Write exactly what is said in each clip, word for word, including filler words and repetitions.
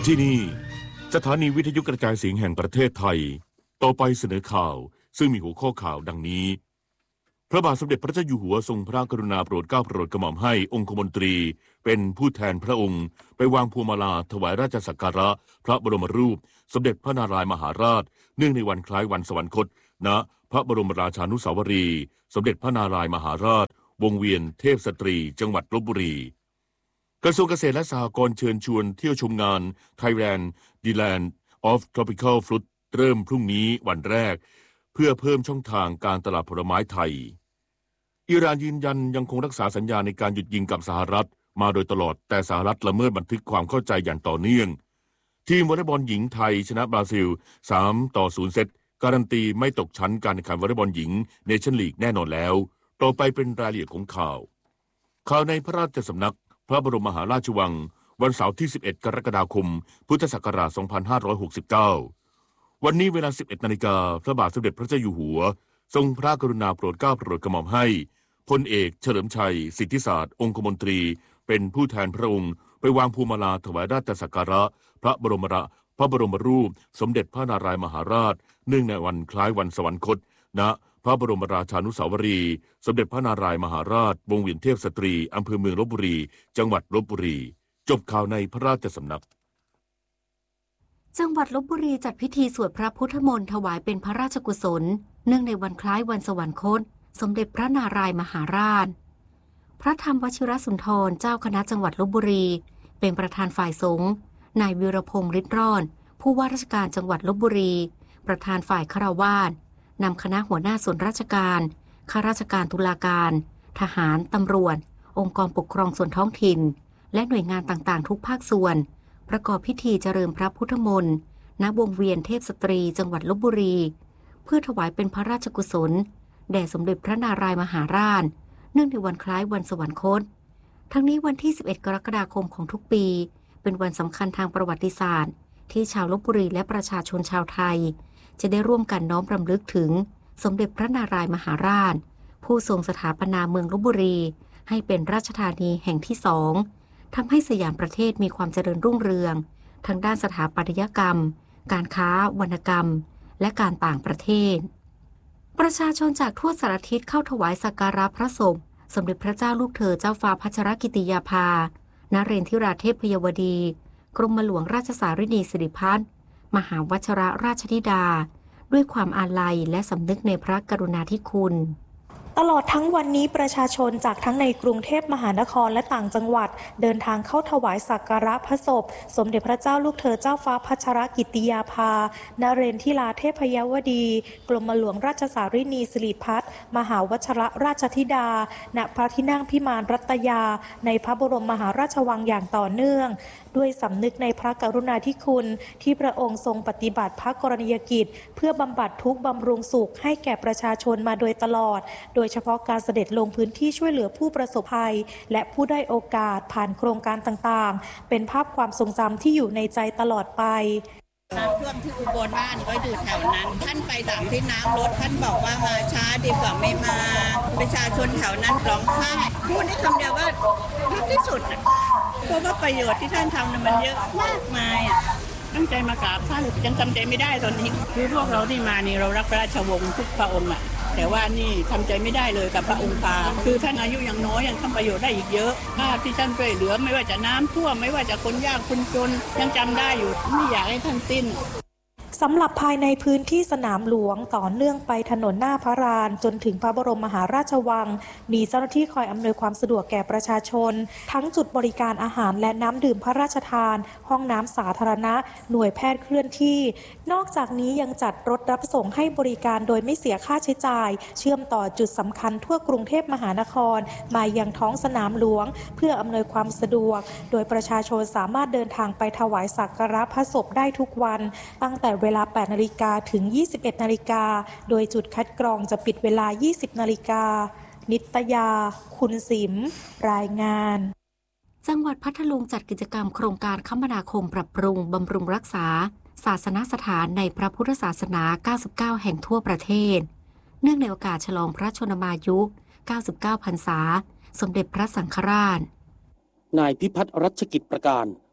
ที่นี่สถานีวิทยุกระจายเสียงแห่งประเทศไทยต่อไปเสนอข่าวซึ่งมีหัวข้อข่าวดังนี้พระบาทสมเด็จพระเจ้าอยู่หัวทรงพระกรุณาโปรดเกล้าโปรดกระหม่อมให้องคมนตรีเป็นผู้แทนพระองค์ไปวางพวงมาลาถวายราชสักการะพระบรมรูปสมเด็จพระนารายมหาราชเนื่องในวันคล้ายวันสวรรคตณพระบรมราชานุสาวรีย์สมเด็จพระนารายมหาราชวงเวียนเทพสตรีจังหวัดลพบุรีกระทรวงเกษตรและสหกรณ์เชิญชวนเที่ยวชมงาน Thailand The Land of Tropical Fruit เริ่มพรุ่งนี้วันแรกเพื่อเพิ่มช่องทางการตลาดผลไม้ไทยอิหร่านยืนยันยังคงรักษาสัญญาในการหยุดยิงกับสหรัฐมาโดยตลอดแต่สหรัฐละเมิดบันทึกความเข้าใจอย่างต่อเนื่องทีมวอลเลย์บอลหญิงไทยชนะบราซิลสามต่อศูนย์เซตการันตีไม่ตกชั้นการแข่งขันวอลเลย์บอลหญิงเนชั่นลีกแน่นอนแล้วต่อไปเป็นรายละเอียดของข่าวข่าวในพระราชสำนักพระบรมมหาราชวังวันเสาร์ที่สิบเอ็ดกรกฎาคมพุทธศักราชสองพันห้าร้อยหกสิบเก้าวันนี้เวลา สิบเอ็ดนาฬิกาพระบาทสมเด็จพระเจ้าอยู่หัวทรงพระกรุณาโปรดเกล้าโปรดกระหม่อมให้พลเอกเฉลิมชัยสิทธิศาสตร์องคมนตรีเป็นผู้แทนพระองค์ไปวางพวงมาลาถวายราชสักการะพระบรมราพระบรมรูปสมเด็จพระนารายมหาราชเนื่องในวันคล้ายวันสวรรคตณพระบรมราชานุสาวรีย์สมเด็จพระนารายมหาราชวงเวียนเทพสตรีอำเภอเมืองลพบุรีจังหวัดลพบุรีจบข่าวในพระราชสำนักจังหวัดลพบุรีจัดพิธีสวดพระพุทธมนต์ถวายเป็นพระราชกุศลเนื่องในวันคล้ายวันสวรรคตสมเด็จพระนารายมหาราชพระธรรมวชิรสุนทรเจ้าคณะจังหวัดลพบุรีเป็นประธานฝ่ายสงฆ์นายวีรพงษ์ฤทธิ์ร่อนผู้ว่าราชการจังหวัดลพบุรีประธานฝ่ายฆราวาสนำคณะหัวหน้าส่วนราชการข้าราชการตุลาการทหารตำรวจองค์กรปกครองส่วนท้องถิ่นและหน่วยงานต่างๆทุกภาคส่วนประกอบพิธีเจริญพระพุทธมนต์ณวงเวียนเทพสตรีจังหวัดลพบุรีเพื่อถวายเป็นพระราชกุศลแด่สมเด็จพระนารายมหาราชเนื่องในวันคล้ายวันสวรรคตทั้งนี้วันที่สิบเอ็ดกรกฎาคมของทุกปีเป็นวันสำคัญทางประวัติศาสตร์ที่ชาวลพบุรีและประชาชนชาวไทยจะได้ร่วมกันน้อมรำลึกถึงสมเด็จพระนารายมหาราชผู้ทรงสถาปนาเมืองลพบุรีให้เป็นราชธานีแห่งที่สองทำให้สยามประเทศมีความเจริญรุ่งเรืองทางด้านสถาปัตยกรรมการค้าวรรณกรรมและการต่างประเทศประชาชนจากทั่วสารทิศเข้าถวายสักการะพระศพสมเด็จพระเจ้าลูกเธอเจ้าฟ้าพัชรกิติยาภานเรนทิราเทพยวดีกรมหลวงราชสารินีสิริพัฒน์มหาวชิรราชธิดาด้วยความอาลัยและสำนึกในพระกรุณาธิคุณตลอดทั้งวันนี้ประชาชนจากทั้งในกรุงเทพมหานครและต่างจังหวัดเดินทางเข้าถวายสักการะพระศพสมเด็จพระเจ้าลูกเธอเจ้าฟ้าพัชรกิติยาภานเรนทิราเทพยวดีกรมหลวงราชสารินีสิริพัฒน์มหาวชิรราชธิดาณพระที่นั่งพิมานรัตยาในพระบรมมหาราชวังอย่างต่อเนื่องด้วยสำนึกในพระกรุณาธิคุณที่พระองค์ทรงปฏิบัติพระกรณียกิจเพื่อบำบัดทุกข์บำรุงสุขให้แก่ประชาชนมาโดยตลอดโดยเฉพาะการเสด็จลงพื้นที่ช่วยเหลือผู้ประสบภัยและผู้ได้โอกาสผ่านโครงการต่างๆเป็นภาพความทรงจำที่อยู่ในใจตลอดไปน้ำท่วมที่อุบลบ้านก็อยู่แถวนั้นท่านไปตามที่น้ำลดท่านบอกว่ามาช้าดีกว่าไม่มาประชาชนแถวนั้นร้องไห้พูดได้คำเดียวว่าดีที่สุดเพราะว่าประโยชน์ที่ท่านทำเนี่ยมันเยอะมากมายตั้งใจมากราบท่านยังจำใจไม่ได้ตอนนี้คือพวกเราที่มานี่เรารักพระราชวงศ์ทุกพระองค์อ่ะแต่ว่านี่ทำใจไม่ได้เลยกับพระองค์ตาคือท่านอายุยังน้อยยังทำประโยชน์ได้อีกเยอะภาพที่ท่านช่วยเหลือไม่ว่าจะน้ำท่วมไม่ว่าจะคนยากคนจนยังจำได้อยู่ไม่อยากให้ท่านสิ้นสำหรับภายในพื้นที่สนามหลวงต่อเนื่องไปถนนหน้าพระลานจนถึงพระบรมมหาราชวังมีเจ้าหน้าที่คอยอำนวยความสะดวกแก่ประชาชนทั้งจุดบริการอาหารและน้ำดื่มพระราชทานห้องน้ำสาธารณะหน่วยแพทย์เคลื่อนที่นอกจากนี้ยังจัดรถรับส่งให้บริการโดยไม่เสียค่าใช้จ่ายเชื่อมต่อจุดสำคัญทั่วกรุงเทพมหานครมายังท้องสนามหลวงเพื่ออำนวยความสะดวกโดยประชาชนสามารถเดินทางไปถวายสักการะพระศพได้ทุกวันตั้งแต่เวลา แปดนาฬิกาถึง ยี่สิบเอ็ดนาฬิกาโดยจุดคัดกรองจะปิดเวลา ยี่สิบนาฬิกานิตยาคุณสิมรายงานจังหวัดพัทลุงจัดกิจกรรมโครงการคมนาคมปรับปรุงบำรุงรักษาศาสนสถานในพระพุทธศาสนาเก้าสิบเก้าแห่งทั่วประเทศเนื่องในโอกาสฉลองพระชนมายุเก้าสิบเก้าพรรษาสมเด็จพระสังฆราชนายพิพัฒน์รัชกิจประการ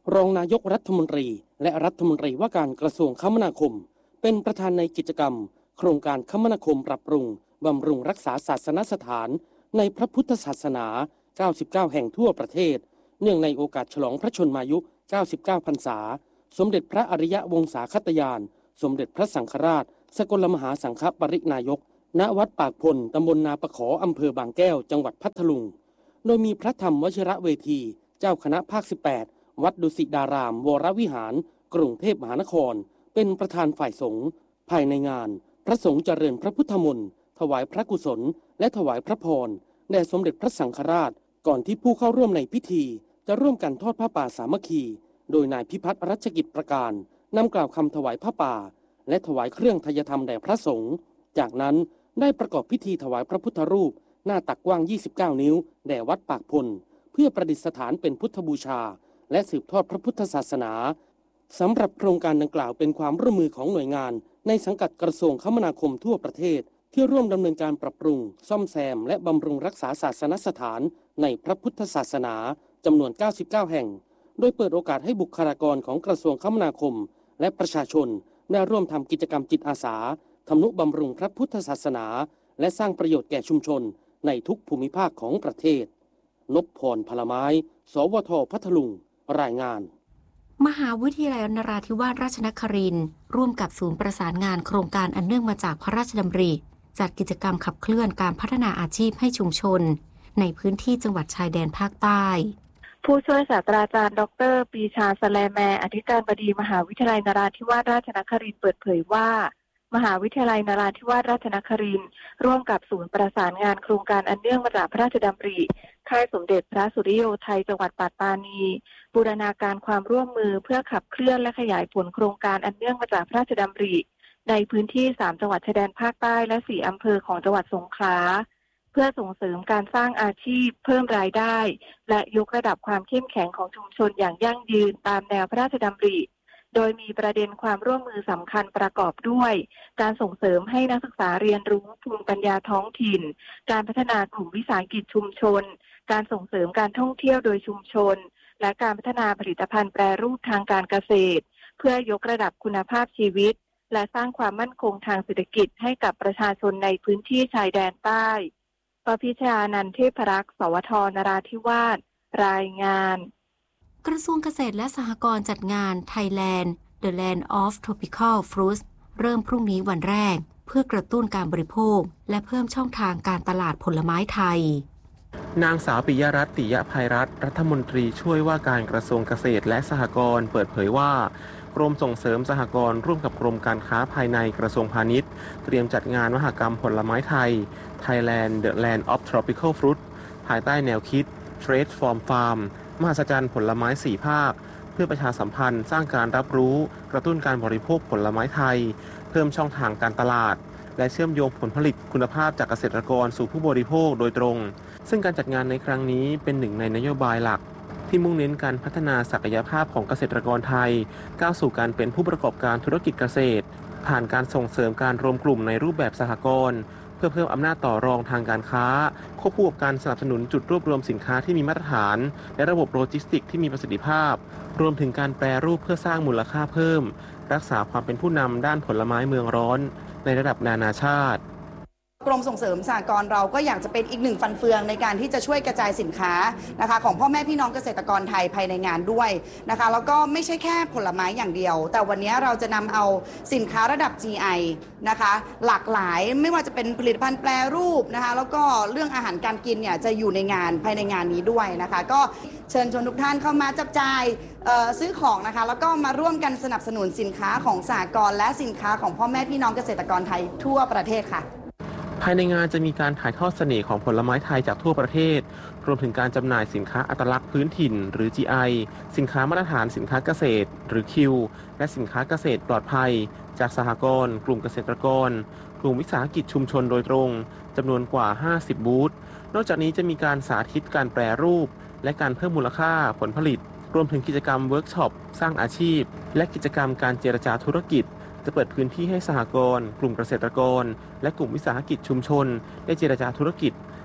รองนายกรัฐมนตรีและรัฐมนตรีว่าการกระทรวงคมนาคมเป็นประธานในกิจกรรมโครงการคมนาคมปรับปรุงบำรุงรักษาศาสนสถานในพระพุทธศาสนาเก้าสิบเก้าแห่งทั่วประเทศเนื่องในโอกาสฉลองพระชนมายุเก้าสิบเก้าพรรษาสมเด็จพระอริยวงศาคตยานสมเด็จพระสังฆราชสกลมหาสังฆปรินายกณวัดปากพลตำบลนาปะขออำเภอบางแก้วจังหวัดพัทลุงโดยมีพระธรรมวชิระเวทีเจ้าคณะภาคสิบแปดวัดดุสิตารามวรวิหารกรุงเทพมหานครเป็นประธานฝ่ายสงฆ์ภายในงานพระสงฆ์เจริญพระพุทธมนต์ถวายพระกุศลและถวายพระพรแด่สมเด็จพระสังฆราชก่อนที่ผู้เข้าร่วมในพิธีจะร่วมกันทอดผ้าป่าสามัคคีโดยนายพิพัฒน์รัชกิจประการนำกล่าวคำถวายผ้าป่าและถวายเครื่องทายธรรมแด่พระสงฆ์จากนั้นได้ประกอบพิธีถวายพระพุทธรูปหน้าตักกว้างยี่สิบเก้านิ้วแด่วัดปากพลเพื่อประดิษฐานเป็นพุทธบูชาและสืบทอดพระพุทธศาสนาสำหรับโครงการดังกล่าวเป็นความร่วมมือของหน่วยงานในสังกัดกระทรวงคมนาคมทั่วประเทศที่ร่วมดำเนินการปรับปรุงซ่อมแซมและบำรุงรักษาศาสนสถานในพระพุทธศาสนาจำนวนเก้าสิบเก้าแห่งโดยเปิดโอกาสให้บุคลากรของกระทรวงคมนาคมและประชาชนได้ร่วมทำกิจกรรมจิตอาสาทำนุบำรุงพระพุทธศาสนาและสร้างประโยชน์แก่ชุมชนในทุกภูมิภาคของประเทศนพพรพลไม้สวทพัทลุงรายงานมหาวิทยาลัยนราธิวาสราชนครินทร์ร่วมกับศูนย์ประสานงานโครงการอันเนื่องมาจากพระราชดำริจัดกิจกรรมขับเคลื่อนการพัฒนาอาชีพให้ชุมชนในพื้นที่จังหวัดชายแดนภาคใต้ผู้ช่วยศาสตราจารย์ดรปรีชาสแลแมอธิการบดีมหาวิทยาลัยนราธิวาสราชนครินทร์เปิดเผยว่ามหาวิทยาลัยนราธิวาสราชนครินทร์ร่วมกับศูนย์ประสานงานโครงการอันเนื่องมาจากพระราชดำริค่ายสมเด็จพระสุริโยไทยจังหวัดปัตตานีบูรณาการความร่วมมือเพื่อขับเคลื่อนและขยายผลโครงการอันเนื่องมาจากพระราชดำริในพื้นที่สามจังหวัดชายแดนภาคใต้และสี่อำเภอของจังหวัดสงขลาเพื่อส่งเสริมการสร้างอาชีพเพิ่มรายได้และยกระดับความเข้มแข็งของชุมชนอย่างยั่งยืนตามแนวพระราชดำริโดยมีประเด็นความร่วมมือสำคัญประกอบด้วยการส่งเสริมให้นักศึกษาเรียนรู้ภูมิปัญญาท้องถิ่นการพัฒนากลุ่มวิสาหกิจชุมชนการส่งเสริมการท่องเที่ยวโดยชุมชนและการพัฒนาผลิตภัณฑ์แปรรูปทางการเกษตรเพื่อยกระดับคุณภาพชีวิตและสร้างความมั่นคงทางเศรษฐกิจให้กับประชาชนในพื้นที่ชายแดนใต้ปพิชานันท์เทพรักษ์สวทนราธิวาสรายงานกระทรวงเกษตรและสหกรณ์จัดงาน Thailand The Land of Tropical Fruits เริ่มพรุ่งนี้วันแรกเพื่อกระตุ้นการบริโภคและเพิ่มช่องทางการตลาดผลไม้ไทยนางสาวปิยรัตน์ ติยภัยรัตน์รัฐมนตรีช่วยว่าการกระทรวงเกษตรและสหกรณ์เปิดเผยว่ากรมส่งเสริมสหกรณ์ร่วมกับกรมการค้าภายในกระทรวงพาณิชย์เตรียมจัดงานมหกรรมผลไม้ไทย Thailand The Land of Tropical Fruit ภายใต้แนวคิด Trade from Farm มหัศจรรย์ผลไม้สี่ภาคเพื่อประชาสัมพันธ์สร้างการรับรู้กระตุ้นการบริโภคผลไม้ไทยเพิ่มช่องทางการตลาดและเชื่อมโยงผลผลิตคุณภาพจากเกษตรกรสู่ผู้บริโภคโดยตรงซึ่งการจัดงานในครั้งนี้เป็นหนึ่งในนโยบายหลักที่มุ่งเน้นการพัฒนาศักยภาพของเกษตรกรไทยก้าวสู่การเป็นผู้ประกอบการธุรกิจเกษตรผ่านการส่งเสริมการรวมกลุ่มในรูปแบบสหกรณ์เพื่อเพิ่มอำนาจต่อรองทางการค้าควบคู่กับการสนับสนุนจุดรวบรวมสินค้าที่มีมาตรฐานและระบบโลจิสติกส์ที่มีประสิทธิภาพรวมถึงการแปรรูปเพื่อสร้างมูลค่าเพิ่มรักษาความเป็นผู้นำด้านผลไม้เมืองร้อนในระดับนานาชาติกรมส่งเสริมสหกรณ์เราก็อยากจะเป็นอีกหนึ่งฟันเฟืองในการที่จะช่วยกระจายสินค้านะคะของพ่อแม่พี่น้องเกษตรกรไทยภายในงานด้วยนะคะแล้วก็ไม่ใช่แค่ผลไม้อย่างเดียวแต่วันนี้เราจะนำเอาสินค้าระดับ จี ไอ นะคะหลากหลายไม่ว่าจะเป็นผลิตภัณฑ์แปรรูปนะคะแล้วก็เรื่องอาหารการกินเนี่ยจะอยู่ในงานภายในงานนี้ด้วยนะคะก็เชิญชวนทุกท่านเข้ามาจับจ่ายซื้อของนะคะแล้วก็มาร่วมกันสนับสนุนสินค้าของสหกรณ์และสินค้าของพ่อแม่พี่น้องเกษตรกรไทยทั่วประเทศค่ะภายในงานจะมีการถ่ายทอดเสน่ห์ของผลไม้ไทยจากทั่วประเทศรวมถึงการจำหน่ายสินค้าอัตลักษณ์พื้นถิ่นหรือ จี ไอ สินค้ามาตรฐานสินค้าเกษตรหรือ คิว และสินค้าเกษตรปลอดภัยจากสหกรณ์กลุ่มเกษตรกรกลุ่มวิสาหกิจชุมชนโดยตรงจำนวนกว่าห้าสิบบูธนอกจากนี้จะมีการสาธิตการแปรรูปและการเพิ่มมูลค่าผลผลิตรวมถึงกิจกรรมเวิร์กช็อปสร้างอาชีพและกิจกรรมการเจรจาธุรกิจจะเปิดพื้นที่ให้สหกรณ์กลุ่มเกษตรกรและกลุ่มวิสาหกิจชุมชนได้เจรจาธุรกิจ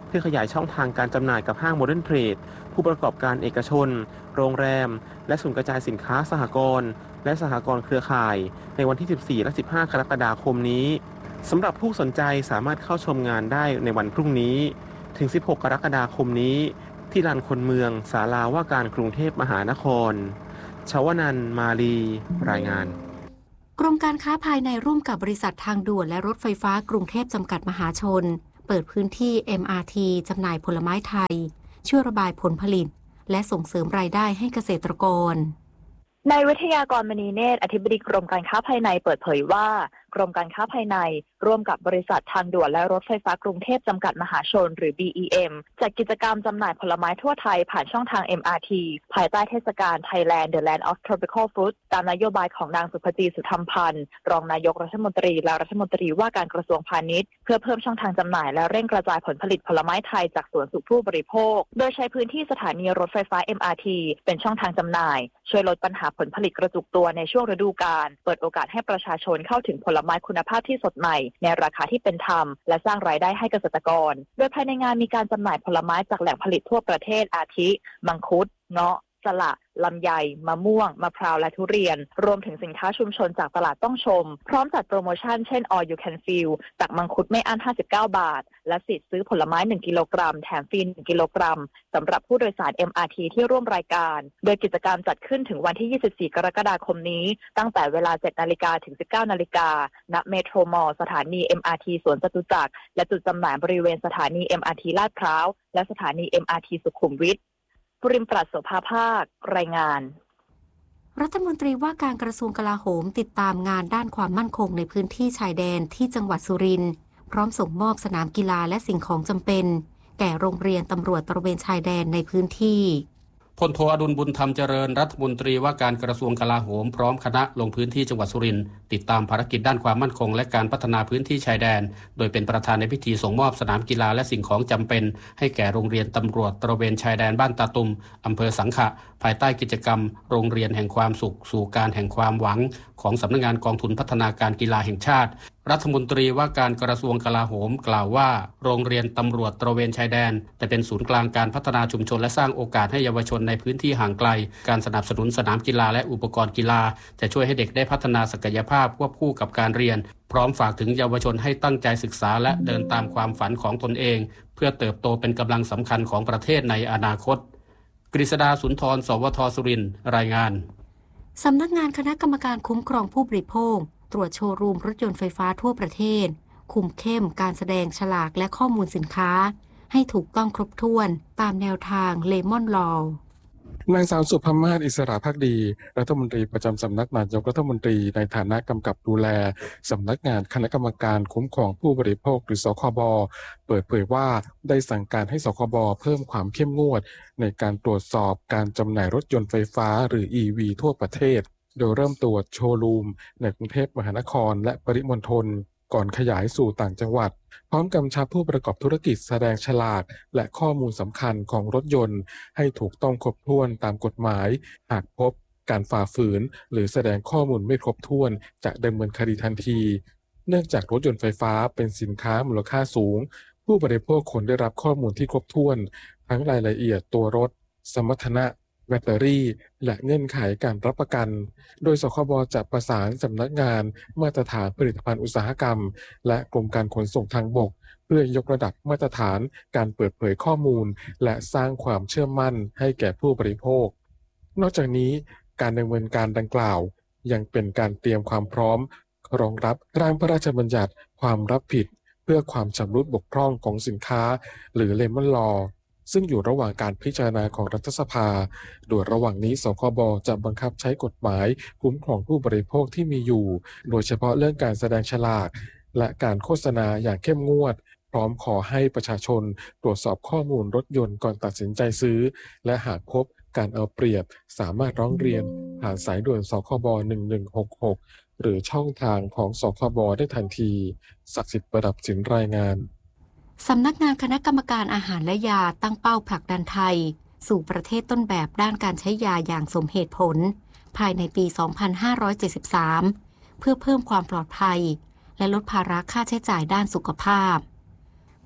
เพื่อขยายช่องทางการจำหน่ายกับห้างโมเดิร์นเทรดผู้ประกอบการเอกชนโรงแรมและศูนย์กระจายสินค้าสหกรณ์และสหกรณ์เครือข่ายในวันที่สิบสี่และสิบห้ากรกฎาคมนี้สำหรับผู้สนใจสามารถเข้าชมงานได้ในวันพรุ่งนี้ถึงสิบหกกรกฎาคมนี้ที่ลานคนเมืองศาลาว่าการกรุงเทพมหานครชวนันท์มาลีรายงานกรมการค้าภายในร่วมกับบริษัททางด่วนและรถไฟฟ้ากรุงเทพจำกัดมหาชนเปิดพื้นที่ เอ็ม อาร์ ที จำหน่ายผลไม้ไทยช่วยระบายผลผลิตและส่งเสริมรายได้ให้เกษตรกรนายวิทยากรมณีเนตรอธิบดีกรมการค้าภายในเปิดเผยว่ากรมการค้าภายในร่วมกับบริษัททางด่วนและรถไฟฟ้ากรุงเทพจำกัดมหาชนหรือ บี อี เอ็ม จัดกิจกรรมจำหน่ายผลไม้ทั่วไทยผ่านช่องทาง เอ็ม อาร์ ที ภายใต้เทศกาล Thailand The Land of Tropical Fruit ตามนโยบายของนางสุภจีสุธรรมพันธ์รองนายกรัฐมนตรีและรัฐมนตรีว่าการกระทรวงพาณิชย์เพื่อเพิ่มช่องทางจำหน่ายและเร่งกระจายผลผลิตผลไม้ไทยจากสวนสู่ผู้บริโภคโดยใช้พื้นที่สถานีรถไฟฟ้า เอ็ม อาร์ ที เป็นช่องทางจำหน่ายช่วยลดปัญหาผลผลิตกระจุกตัวในช่วงฤดูกาลเปิดโอกาสให้ประชาชนเข้าถึงผลไม้คุณภาพที่สดใหม่ในราคาที่เป็นธรรมและสร้างรายได้ให้เกษตรกรโดยภายในงานมีการจำหน่ายผลไม้จากแหล่งผลิตทั่วประเทศอาทิมังคุดเงาะสละลำไยมะม่วงมะพร้าวและทุเรียนรวมถึงสินค้าชุมชนจากตลาดต้องชมพร้อมจัดโปรโมชั่นเช่น All You Can Feel ตักมังคุดไม่อั้นห้าสิบเก้าบาทและสิทธิ์ซื้อผลไม้หนึ่งกิโลกรัมแถมฟรีหนึ่งกิโลกรัมสำหรับผู้โดยสาร เอ็ม อาร์ ที ที่ร่วมรายการโดยกิจกรรมจัดขึ้นถึงวันที่ยี่สิบสี่กรกฎาคมนี้ตั้งแต่เวลา เจ็ดนาฬิกา ถึง สิบเก้านาฬิกาณเมโทรมอลล์สถานี เอ็ม อาร์ ที สวนจตุจักรและจุดจำหน่ายบริเวณสถานี เอ็ม อาร์ ที ลาดพร้าวและสถานี เอ็ม อาร์ ที สุขุมวิทปริมปรัชโสภาภาครายงานรัฐมนตรีว่าการกระทรวงกลาโหมติดตามงานด้านความมั่นคงในพื้นที่ชายแดนที่จังหวัดสุรินทร์พร้อมส่งมอบสนามกีฬาและสิ่งของจำเป็นแก่โรงเรียนตำรวจตระเวนชายแดนในพื้นที่พลโทอดุลบุญธรรมเจริญรัฐมนตรีว่าการกระทรวงกลาโหมพร้อมคณะลงพื้นที่จังหวัดสุรินทร์ติดตามภารกิจด้านความมั่นคงและการพัฒนาพื้นที่ชายแดนโดยเป็นประธานในพิธีส่งมอบสนามกีฬาและสิ่งของจำเป็นให้แก่โรงเรียนตำรวจตระเวนชายแดนบ้านตาตุมอำเภอสังขะภายใต้กิจกรรมโรงเรียนแห่งความสุขสู่การแห่งความหวังของสำนักงานกองทุนพัฒนาการกีฬาแห่งชาติรัฐมนตรีว่าการกระทรวงกลาโหมกล่าวว่าโรงเรียนตำรวจตระเวนชายแดนแต่เป็นศูนย์กลางการพัฒนาชุมชนและสร้างโอกาสให้เยาวชนในพื้นที่ห่างไกลการสนับสนุนสนามกีฬาและอุปกรณ์กีฬาจะช่วยให้เด็กได้พัฒนาศักยภาพควบคู่กับการเรียนพร้อมฝากถึงเยาวชนให้ตั้งใจศึกษาและเดินตามความฝันของตนเองเพื่อเติบโตเป็นกำลังสำคัญของประเทศในอนาคตกฤษดาสุนทรสวทสุรินทร์รายงานสำนักงานคณะกรรมการคุ้มครองผู้บริโภคตรวจโชว์รูมรถยนต์ไฟฟ้าทั่วประเทศคุมเข้มการแสดงฉลากและข้อมูลสินค้าให้ถูกต้องครบถ้วนตามแนวทางเลมอนลอว์นางสาวสุภมาศอิสระภักดีรัฐมนตรีประจำสำนักนายกรัฐมนตรีในฐานะกำกับดูแลสำนักงานคณะกรรมการคุ้มครองผู้บริโภคหรือสคบเปิดเผยว่าได้สั่งการให้สคบเพิ่มความเข้มงวดในการตรวจสอบการจำหน่ายรถยนต์ไฟฟ้าหรือ อี วี ทั่วประเทศโดยเริ่มตรวจโชว์รูมในกรุงเทพมหานครและปริมณฑลก่อนขยายสู่ต่างจังหวัดพร้อมกำชับผู้ประกอบธุรกิจแสดงฉลากและข้อมูลสำคัญของรถยนต์ให้ถูกต้องครบถ้วนตามกฎหมายหากพบการฝ่าฝืนหรือแสดงข้อมูลไม่ครบถ้วนจะดำเนินคดีทันทีเนื่องจากรถยนต์ไฟฟ้าเป็นสินค้ามูลค่าสูงผู้บริโภคควรได้รับข้อมูลที่ครบถ้วนทั้งรายละเอียดตัวรถสมรรถนะแบตเตอรี่และเงื่อนไขการรับประกันโดยสคบจะประสานสำนักงานมาตรฐานผลิตภัณฑ์อุตสาหกรรมและกรมการขนส่งทางบกเพื่อยกระดับมาตรฐานการเปิดเผยข้อมูลและสร้างความเชื่อมั่นให้แก่ผู้บริโภคนอกจากนี้การดำเนินการดังกล่าวยังเป็นการเตรียมความพร้อมรองรับร่างพระราชบัญญัติความรับผิดเพื่อความชำรุดบกพร่องของสินค้าหรือเลมอนลอว์ซึ่งอยู่ระหว่างการพิจารณาของรัฐสภาโดยระหว่างนี้สคบจะบังคับใช้กฎหมายคุ้มครองผู้บริโภคที่มีอยู่โดยเฉพาะเรื่องการแสดงฉลากและการโฆษณาอย่างเข้มงวดพร้อมขอให้ประชาชนตรวจสอบข้อมูลรถยนต์ก่อนตัดสินใจซื้อและหากพบการเอาเปรียบสามารถร้องเรียนผ่านสายด่วนสคบหนึ่งหนึ่งหกหกหรือช่องทางของสคบได้ทันทีศักดิ์สิทธิ์ประดับสินรายงานสำนักงานคณะกรรมการอาหารและยาตั้งเป้าผลักดันไทยสู่ประเทศต้นแบบด้านการใช้ยาอย่างสมเหตุผลภายในปี สองพันห้าร้อยเจ็ดสิบสาม เพื่อเพิ่มความปลอดภัยและลดภาระค่าใช้จ่ายด้านสุขภาพ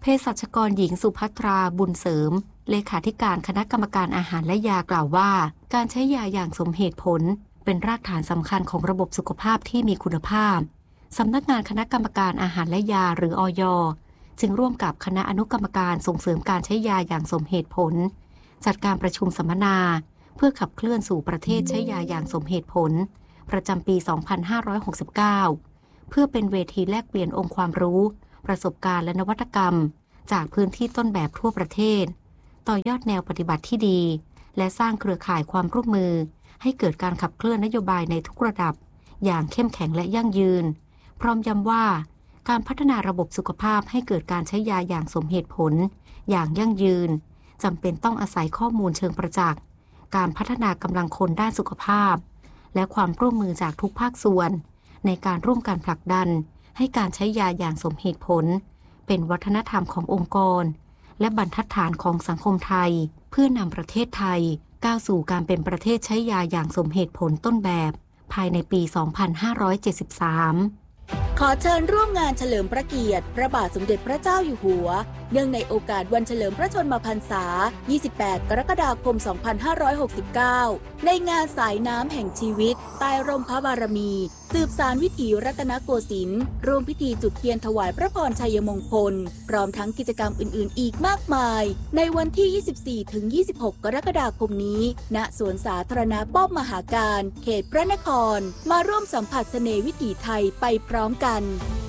เภสัชกรหญิงสุภัทราบุญเสริมเลขาธิการคณะกรรมการอาหารและยากล่าวว่าการใช้ยาอย่างสมเหตุผลเป็นรากฐานสำคัญของระบบสุขภาพที่มีคุณภาพสำนักงานคณะกรรมการอาหารและยาหรืออย.จึงร่วมกับคณะอนุกรรมการส่งเสริมการใช้ยาอย่างสมเหตุผลจัดการประชุมสัมมนาเพื่อขับเคลื่อนสู่ประเทศใช้ยาอย่างสมเหตุผลประจำปี สองพันห้าร้อยหกสิบเก้า เพื่อเป็นเวทีแลกเปลี่ยนองค์ความรู้ประสบการณ์และนวัตกรรมจากพื้นที่ต้นแบบทั่วประเทศต่อยอดแนวปฏิบัติที่ดีและสร้างเครือข่ายความร่วมมือให้เกิดการขับเคลื่อนนโยบายในทุกระดับอย่างเข้มแข็งและยั่งยืนพร้อมย้ำว่าการพัฒนาระบบสุขภาพให้เกิดการใช้ยาอย่างสมเหตุผลอย่างยั่งยืนจำเป็นต้องอาศัยข้อมูลเชิงประจักษ์การพัฒนากำลังคนด้านสุขภาพและความร่วมมือจากทุกภาคส่วนในการร่วมกันผลักดันให้การใช้ยาอย่างสมเหตุผลเป็นวัฒนธรรมขององค์กรและบรรทัดฐานของสังคมไทยเพื่อนำประเทศไทยก้าวสู่การเป็นประเทศใช้ยาอย่างสมเหตุผลต้นแบบภายในปี สองพันห้าร้อยเจ็ดสิบสามขอเชิญร่วมงานเฉลิมพระเกียรติพระบาทสมเด็จพระเจ้าอยู่หัวเนื่องในโอกาสวันเฉลิมพระชนมพรรษา ยี่สิบแปด กรกฎาคม สองพันห้าร้อยหกสิบเก้า ในงานสายน้ำแห่งชีวิตใต้ร่มพระบารมีสืบสานวิถีรัตนโกสินทร์ร่วมพิธีจุดเทียนถวายพระพรชัยมงคลพร้อมทั้งกิจกรรมอื่นๆอีกมากมายในวันที่ ยี่สิบสี่ถึงยี่สิบหก กรกฎาคมนี้ณสวนสาธารณะป้อมมหาการเขตพระนครมาร่วมสัมผัสเสน่ห์วิถีไทยไปพร้อมกัน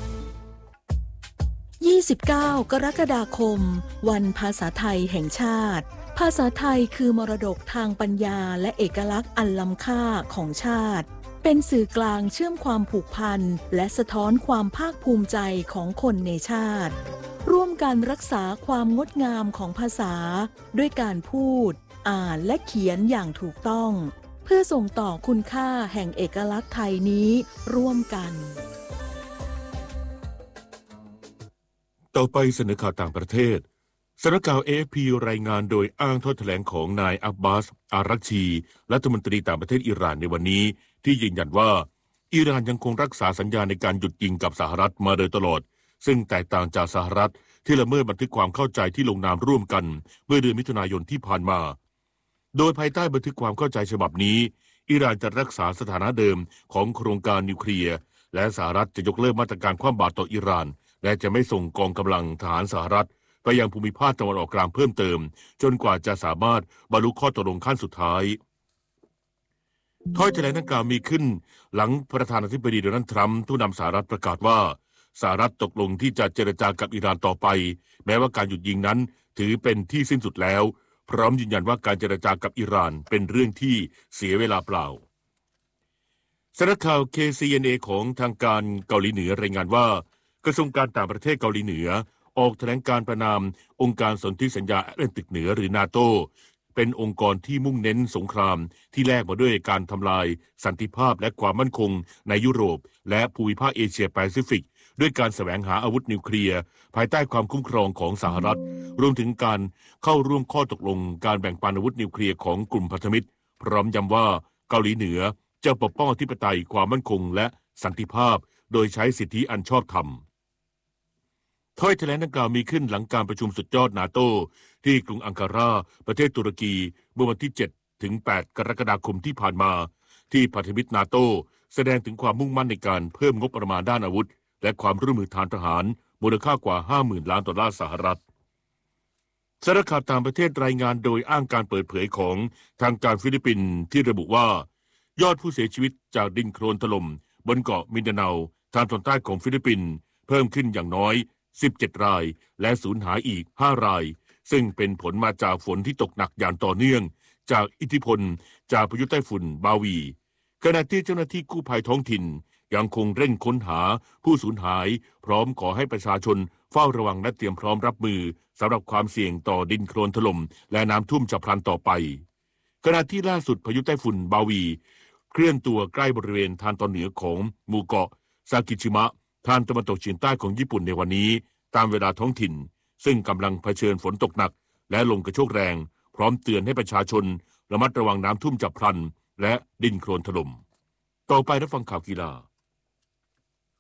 ยี่สิบเก้า กรกฎาคมวันภาษาไทยแห่งชาติภาษาไทยคือมรดกทางปัญญาและเอกลักษณ์อันล้ำค่าของชาติเป็นสื่อกลางเชื่อมความผูกพันและสะท้อนความภาคภูมิใจของคนในชาติร่วมกันรักษาความงดงามของภาษาด้วยการพูดอ่านและเขียนอย่างถูกต้องเพื่อส่งต่อคุณค่าแห่งเอกลักษณ์ไทยนี้ร่วมกันต่อไปเสนอข่าวต่างประเทศสำนักข่าว เอ เอฟ พี รายงานโดยอ้างถ้อยแถลงของนายอับบาส อารักชีรัฐมนตรีต่างประเทศอิหร่านในวันนี้ที่ยืนยันว่าอิหร่านยังคงรักษาสัญญาในการหยุดยิงกับสหรัฐมาโดยตลอดซึ่งแตกต่างจากสหรัฐที่ละเมิดบันทึกความเข้าใจที่ลงนามร่วมกันเมื่อเดือนมิถุนายนที่ผ่านมาโดยภายใต้บันทึกความเข้าใจฉบับนี้อิหร่านจะรักษาสถานะเดิมของโครงการนิวเคลียร์และสหรัฐจะยกเลิกมาตรการคว่ำบาตรต่ออิหร่านและจะไม่ส่งกองกำลังทหารสหรัฐไปยังภูมิภาคตะวันออกกลางเพิ่มเติมจนกว่าจะสามารถบรรลุข้อตกลงขั้นสุดท้ายถ้อยแถลงดังกล่าวมีขึ้นหลังประธานาธิบดีโดนัลด์ทรัมป์ผู้นำสหรัฐประกาศว่าสหรัฐตกลงที่จะเจรจากับอิหร่านต่อไปแม้ว่าการหยุดยิงนั้นถือเป็นที่สิ้นสุดแล้วพร้อมยืนยันว่าการเจรจากับอิหร่านเป็นเรื่องที่เสียเวลาเปล่าสำนักข่าว เค ซี เอ็น เอ ของทางการเกาหลีเหนือรายงานว่ากระทรวงการต่างประเทศเกาหลีเหนือออกแถลงการประนามองค์การสนธิสัญญาแอตแลนติกเหนือหรือนาโตเป็นองค์กรที่มุ่งเน้นสงครามที่แลกมาด้วยการทำลายสันติภาพและความมั่นคงในยุโรปและภูมิภาคเอเชียแปซิฟิกด้วยการแสวงหาอาวุธนิวเคลียร์ภายใต้ความคุ้มครองของสหรัฐรวมถึงการเข้าร่วมข้อตกลงการแบ่งปันอาวุธนิวเคลียร์ของกลุ่มพันธมิตรพร้อมย้ำว่าเกาหลีเหนือจะปกป้องอธิปไตยความมั่นคงและสันติภาพโดยใช้สิทธิอันชอบธรรมถ้อยแถลงดังกล่าวมีขึ้นหลังการประชุมสุดยอดนาโตที่กรุงอังการาประเทศตุรกีเมื่อวันที่เจ็ดถึงแปดกรกฎาคมที่ผ่านมาที่พันธมิตรนาโตแสดงถึงความมุ่งมั่นในการเพิ่มงบประมาณด้านอาวุธและความร่วมมือทางทหารมูลค่ากว่า ห้าหมื่น ล้านดอลลาร์สหรัฐสำนักข่าวต่างประเทศรายงานโดยอ้างการเปิดเผยของทางการฟิลิปปินส์ที่ระบุว่ายอดผู้เสียชีวิตจากดินโคลนถล่มบนเกาะมินดาเนาทางตอนใต้ของฟิลิปปินส์เพิ่มขึ้นอย่างน้อยสิบเจ็ดรายและสูญหายอีกห้ารายซึ่งเป็นผลมาจากฝนที่ตกหนักอย่างต่อเนื่องจากอิทธิพลจากพายุไต้ฝุ่นบาวีขณะที่เจ้าหน้าที่กู้ภัยท้องถิ่นยังคงเร่งค้นหาผู้สูญหายพร้อมขอให้ประชาชนเฝ้าระวังและเตรียมพร้อมรับมือสำหรับความเสี่ยงต่อดินโคลนถล่มและน้ำท่วมฉับพลันต่อไปขณะที่ล่าสุดพายุไต้ฝุ่นบาวีเคลื่อนตัวใกล้บริเวณทางตอนเหนือของหมู่เกาะซากิชิมะทางตะวันตกเฉียงใต้ของญี่ปุ่นในวันนี้ตามเวลาท้องถิ่นซึ่งกำลังเผชิญฝนตกหนักและลมกระโชกแรงพร้อมเตือนให้ประชาชนระมัดระวังน้ำท่วมฉับพลันและดินโคลนถล่มต่อไปรับฟังข่าวกีฬา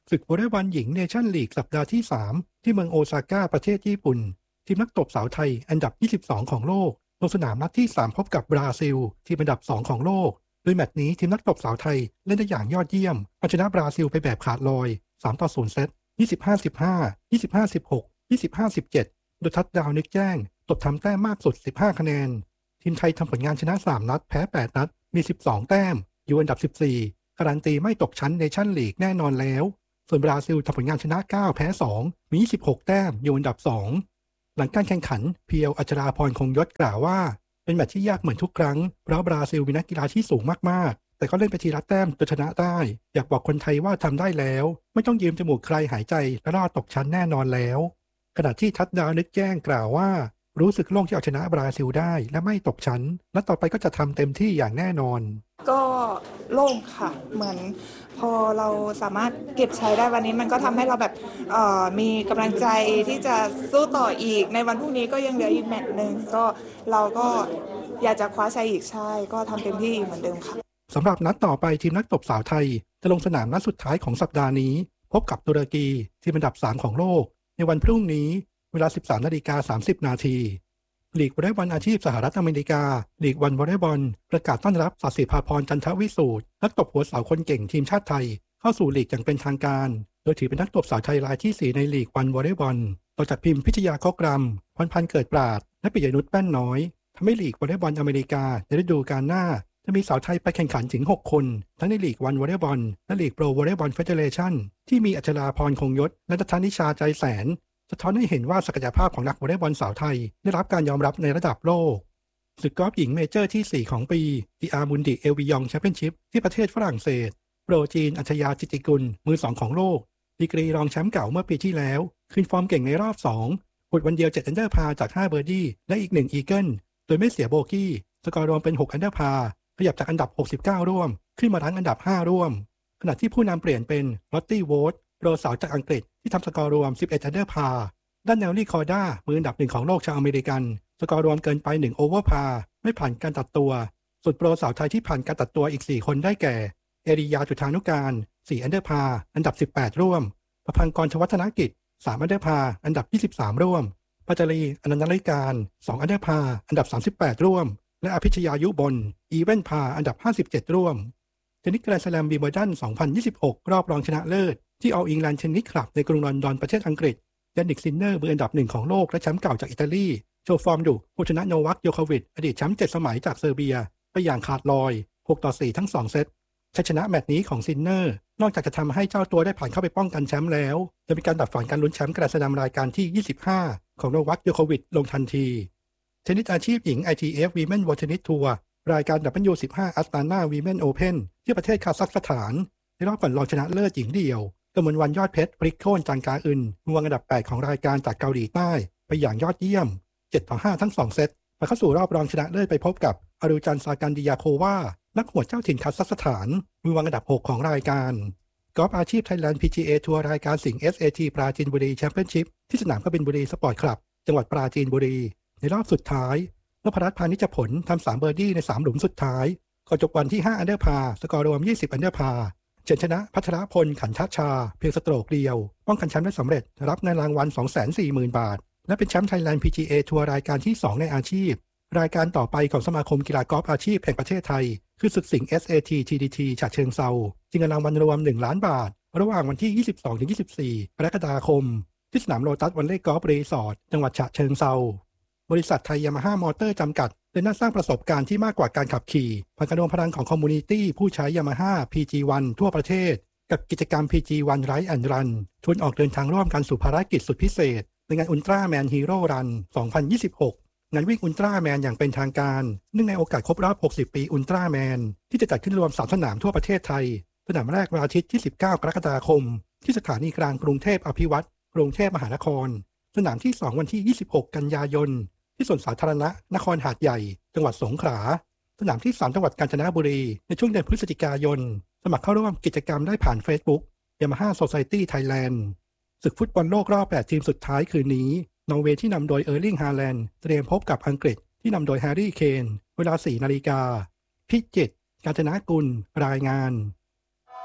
ศึกวอลเลย์บอลหญิงเนชั่นลีกสัปดาห์ที่สามที่เมืองโอซาก้าประเทศญี่ปุ่นทีมนักตบสาวไทยอันดับยี่สิบสองของโลกลงสนามนัดที่สามพบกับบราซิลทีมอันดับสองของโลกโดยแมตช์นี้ทีมนักตบสาวไทยเล่นได้อย่างยอดเยี่ยมเอาชนะบราซิลไปแบบขาดลอยสามต่อศูนย์เซต ยี่สิบห้า สิบห้า ยี่สิบห้า สิบหก ยี่สิบห้า สิบเจ็ด โดยทัชดาวนึกแจ้งตบทำแต้มมากสุดสิบห้าคะแนนทีมไทยทำผลงานชนะสามนัดแพ้แปดนัดมีสิบสองแต้มอยู่อันดับสิบสี่การันตีไม่ตกชั้นเนชั่นลีกแน่นอนแล้วส่วนบราซิลทำผลงานชนะเก้าแพ้สองมียี่สิบหกแต้มอยู่อันดับสองหลังการแข่งขันเพียวอัชราพรคงยศกล่าวว่าเป็นแมตช์ที่ยากเหมือนทุกครั้งเพราะบราซิลมีนักกีฬาที่สูงมากๆแต่ก็เล่นไปทีละแต้มจนชนะได้อยากบอกคนไทยว่าทำได้แล้วไม่ต้องยืมจมูกใครหายใจและรอดตกชั้นแน่นอนแล้วขณะที่ทัชดาวนึกแจ้งกล่าวว่ารู้สึกโล่งที่เอาชนะบราซิลได้และไม่ตกชั้นและต่อไปก็จะทำเต็มที่อย่างแน่นอนก็โล่งค่ะเหมือนพอเราสามารถเก็บใช้ได้วันนี้มันก็ทำให้เราแบบเอ่อมีกำลังใจที่จะสู้ต่ออีกในวันพรุ่งนี้ก็ยังเหลืออีกแมตช์นึงก็เราก็อยากจะคว้าชัยอีกใช่ก็ทำเต็มที่อีกเหมือนเดิมค่ะสำหรับนัดต่อไปทีมนักตบสาวไทยจะลงสนามนัดสุดท้ายของสัปดาห์นี้พบกับตุรกีทีมอันดับสามของโลกในวันพรุ่งนี้เวลา สิบสามนาฬิกาสามสิบนาทีลีกวอลเลย์บอลอาชีพสหรัฐอเมริกาลีกวันวอลเลย์บอลประกาศต้อนรับศศิภาพรจันทวิสูตรนักตบหัวเสาคนเก่งทีมชาติไทยเข้าสู่ลีกอย่างเป็นทางการโดยถือเป็นนักตบสาวไทยรายที่สี่ในลีกวันวอลเลย์บอลต่อจากพิมพ์พิชยาข้อกรำพรพันธ์เกิดปราดและปิยนุชแป้นน้อยทำให้ลีกวอลเลย์บอลอเมริกาในฤดูกาลหน้าจะมีสาวไทยไปแข่งขันถึงหกคนทั้งในลีกวันวอลเลย์บอลและลีกโปรวอลเลย์บอลเฟเดเรชั่นที่มีอัชราพรคงยศและนัทนิชาใจแสนสะท้อนให้เห็นว่าศักยภาพของนักวอลเลย์บอลสาวไทยได้รับการยอมรับในระดับโลกศึกกอล์ฟหญิงเมเจอร์ที่สี่ของปีดีอาร์มุนดิเอลวิยองแชมเปี้ยนชิพที่ประเทศฝรั่งเศสโปรจีนอัชยาจิติกุลมือสองของโลกดีกรีรองแชมป์เก่าเมื่อปีที่แล้วขึ้นฟอร์มเก่งในรอบสองขุดวันเดียวเจ็ดอันเดอร์พาจากห้าเบอร์ดี้และอีกหนึ่งอีเกิลโดยไม่เสียโบกี้สกอร์รวมเป็นหกอันเดอร์พาขยับจากอันดับหกสิบเก้าร่วมขึ้นมารั้งอันดับห้าร่วมขณะที่ผู้นำเปลี่ยนเป็นลอตตี้โวตโปรสาวจากอังกฤษที่ทำสกอร์รวมสิบเอ็ดอันเดอร์พาด้านแนลลี่คอร์ด้ามืออันดับหนึ่งของโลกชาวอเมริกันสกอร์รวมเกินไปหนึ่งโอเวอร์พาไม่ผ่านการตัดตัวส่วนโปรสาวไทยที่ผ่านการตัดตัวอีกสี่คนได้แก่เอริยาจุฑานุการสี่อันเดอร์พาอันดับสิบแปดร่วมประพังกรชวัฒนกิจสามอันเดอร์พาอันดับยี่สิบสามร่วมปัจจรีอนันตริการสองอันเดอร์พาอันดับสามสิบแปดร่วมและอภิชยายุบลอีเวนพาอันดับห้าสิบเจ็ดร่วมเทนนิสแกรนด์สแลมวิมเบิลดันสองพันยี่สิบหกรอบรองชนะเลิศที่ออลอิงแลนด์เทนนิสคลับในกรุงลอนดอนประเทศอังกฤษยานิกซินเนอร์มืออันดับหนึ่งของโลกและแชมป์เก่าจากอิตาลีโชว์ฟอร์มดุผู้ชนะโนวัคโยโควิชอดีตแชมป์เจ็ดสมัยจากเซอร์เบียไปอย่างขาดลอยหกต่อสี่ทั้งสองเซตชัยชนะแมตช์นี้ของซินเนอร์นอกจากจะทำให้เจ้าตัวได้ผ่านเข้าไปป้องกันแชมป์แล้วจะมีการดับฝันการลุ้นแชมป์แกรนด์สแลมรายการที่ยี่สิบห้าของโนวัคโยโควิชลงทันทีเทนนิสอาชีพหญิง ไอ ที เอฟ Women World Tennis Tour รายการ ดับเบิลยู สิบห้า Astana Women Open ที่ประเทศคาซัคสถานในรอบก่อนรองชนะเลิศหญิงเดี่ยวกมลวรรณยอดเพชรพริกโค่นจังกาอึนมือวางอันดับแปดของรายการจากเกาหลีใต้ไปอย่างยอดเยี่ยมเจ็ดต่อห้าทั้งสองเซตมาเข้าสู่รอบรองชนะเลิศไปพบกับอารูจันซากันดิยาโควานักหัวเจ้าถิ่นคาซัคสถานมือวางอันดับหกของรายการกอล์ฟอาชีพไทยแลนด์ พี จี เอ ทัวร์รายการสิงห์ เอส เอ ที ปราจีนบุรีแชมเปี้ยนชิพที่สนามกบินบุรีสปอร์ตคลับจังหวัดปราจีนบุรีในรอบสุดท้ายนพรัตน์พานิชผลทำสามเบอร์ดี้ในสามหลุมสุดท้ายก่อนจบวันที่ห้าอันเดอร์พาสกอร์รวมยี่สิบอันเดอร์พาเฉินชนะพัชรพลขันทชาเพียงสโตรกเดียวป้องกันแชมป์ได้สำเร็จรับเงินรางวัล สองแสนสี่หมื่น บาทและเป็นแชมป์ไทยแลนด์ พี จี เอ ทัวร์รายการที่สองในอาชีพรายการต่อไปของสมาคมกีฬากอล์ฟอาชีพแห่งประเทศไทยคือศึกสิงห์ เอส เอ ที ที ดี ที ฉะเชิงเทราชิงเงินรางวัลรวมหนึ่งล้านบาทระหว่างวันที่ ยี่สิบสองถึงยี่สิบสี่ กรกฎาคมที่สนามโลตัสวันเล่กอล์ฟรีสอร์ทจังหวัดฉะเชิงเทราบริษัทไทยยามาฮ่ามอเตอร์จำกัดเดินหน้าสร้างประสบการณ์ที่มากกว่าการขับขี่ผ่านการรวมพลังของคอมมูนิตี้ผู้ใช้ยามาฮ่า พี จี วัน ทั่วประเทศกับกิจกรรม พี จี วัน Ride and Run ชวนออกเดินทางร่วมกันสู่ภารกิจสุดพิเศษในงานอุลตร้าแมนฮีโร่รันสองพันยี่สิบหกงานวิ่งอุลตร้าแมนอย่างเป็นทางการเนื่องในโอกาสครบรอบหกสิบปีอุลตร้าแมนที่จะจัดขึ้นรวมสามสนามทั่วประเทศไทยสนามแรกวันอาทิตย์ที่สิบเก้ากรกฎาคมที่สถานีกลางกรุงเทพอภิวัตรกรุงเทพมหานครสนามที่สองวันที่ยี่สิบหกกันยายนที่สวนสาธารณะนครหาดใหญ่จังหวัดสงขลาสนามที่สามจังหวัดกาญจนบุรีในช่วงเดือนพฤศจิกายนสมัครเข้าร่วมกิจกรรมได้ผ่าน Facebook Yamaha Society Thailand ศึกฟุตบอลโลกรอบแปดทีมสุดท้ายคืนนี้นอร์เวย์ที่นำโดยเออร์ลิงฮาแลนด์เตรียมพบกับอังกฤษที่นำโดยแฮร์รี่เคนเวลา สี่นาฬิกาพิจิตรกาญจนกุลรายงาน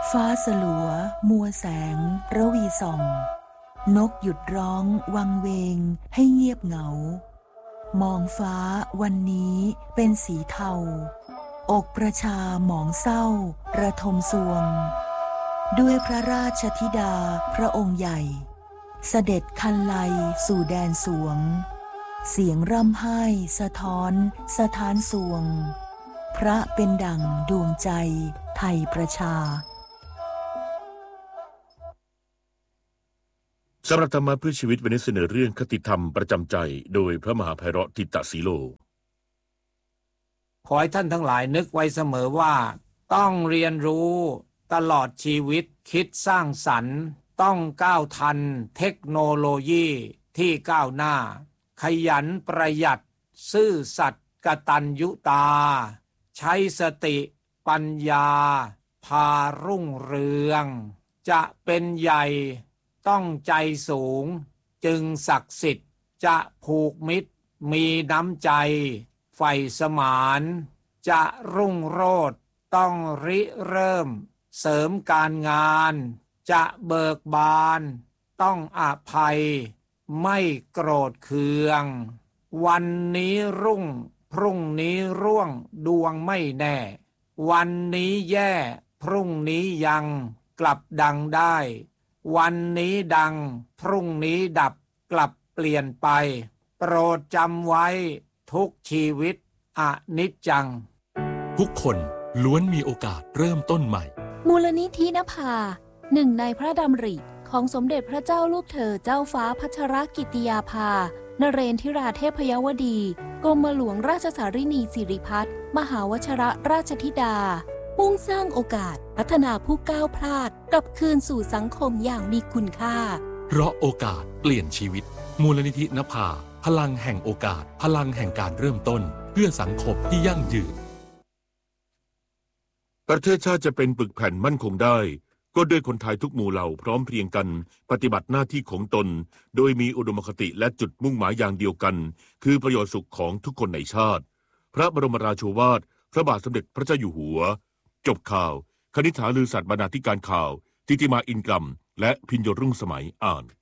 ฟ้าสลัวมัวแสงระวีส่องนกหยุดร้องวังเวงให้เงียบเหงามองฟ้าวันนี้เป็นสีเทาอกประชาหมองเศร้าระทมสวงด้วยพระราชธิดาพระองค์ใหญ่เสด็จคันไลสู่แดนสวงเสียงร่ำไห้สะท้อนสถานสวงพระเป็นดั่งดวงใจไทยประชาสำหรับธรรมะเพื่อชีวิตวันนี้เสนอเรื่องคติธรรมประจำใจโดยพระมหาไพเราะทิตสีโลขอให้ท่านทั้งหลายนึกไว้เสมอว่าต้องเรียนรู้ตลอดชีวิตคิดสร้างสรรค์ต้องก้าวทันเทคโนโลยีที่ก้าวหน้าขยันประหยัดซื่อสัตย์กตัญญูตาใช้สติปัญญาพารุ่งเรืองจะเป็นใหญ่ต้องใจสูงจึงศักดิ์สิทธิ์จะผูกมิตรมีน้ำใจใฝ่สมานจะรุ่งโรจน์ต้องริเริ่มเสริมการงานจะเบิกบานต้องอภัยไม่โกรธเคืองวันนี้รุ่งพรุ่งนี้ร่วงดวงไม่แน่วันนี้แย่พรุ่งนี้ยังกลับดังได้วันนี้ดังพรุ่งนี้ดับกลับเปลี่ยนไปโปรดจำไว้ทุกชีวิตอนิจจังทุกคนล้วนมีโอกาสเริ่มต้นใหม่มูลนิธินภาหนึ่งในพระดำริของสมเด็จพระเจ้าลูกเธอเจ้าฟ้าพัชรกิติยาภานเรนทิราเทพยวดีกรมหลวงราชสารินีสิริพัฒน์มหาวชิรราชธิดามุ่งสร้างโอกาสพัฒนาผู้ก้าวพลาดกลับคืนสู่สังคมอย่างมีคุณค่าเพราะโอกาสเปลี่ยนชีวิตมูลนิธินภาพลังแห่งโอกาสพลังแห่งการเริ่มต้นเพื่อสังคมที่ยั่งยืนประเทศชาติจะเป็นปึกแผ่นมั่นคงได้ก็ด้วยคนไทยทุกหมู่เหล่าพร้อมเพรียงกันปฏิบัติหน้าที่ของตนโดยมีอุดมคติและจุดมุ่งหมายอย่างเดียวกันคือประโยชน์สุขของทุกคนในชาติพระบรมราโชวาทพระบาทสมเด็จพระเจ้าอยู่หัวจบข่าวคณิษฐาลือสัตย์บรรณาธิการข่าวทิติมาอินกรรมและพิญโยรุ่งสมัยอ่าน